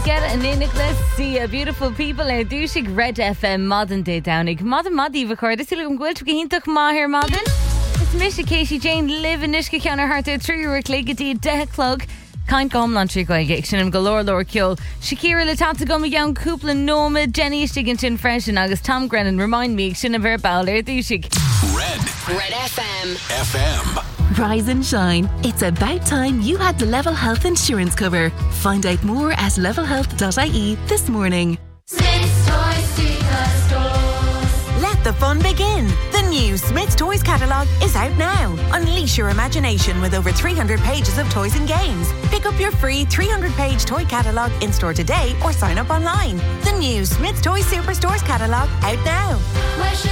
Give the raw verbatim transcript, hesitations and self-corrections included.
get an iniglas see a beautiful people a dúsig Red F M modern day downig modern modi record is silum gwilch gehintoch mahir modern it's Misha Casey Jane live in Nishka Counter Heart three work legati de clog kind gomlan tri go action galore lor kill Shakira Latata gum young Coupla Noma Jenny Stigginton Fresh and August Tom Grennan remind me shouldn't have Bowler dúsig Red Red F M F M. Rise and shine. It's about time you had the Level Health insurance cover. Find out more at level health dot I E this morning. Smith's Toys Superstores. Let the fun begin. The new Smith's Toys catalogue is out now. Unleash your imagination with over three hundred pages of toys and games. Pick up your free three hundred page toy catalogue in store today or sign up online. The new Smith's Toys Superstores catalogue out now. Where should